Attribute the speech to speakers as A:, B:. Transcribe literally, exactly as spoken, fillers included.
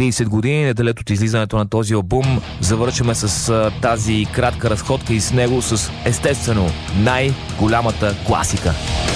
A: трийсет години, неделето от излизането на този албум, завършваме с а, тази кратка разходка и с него с естествено най-голямата класика.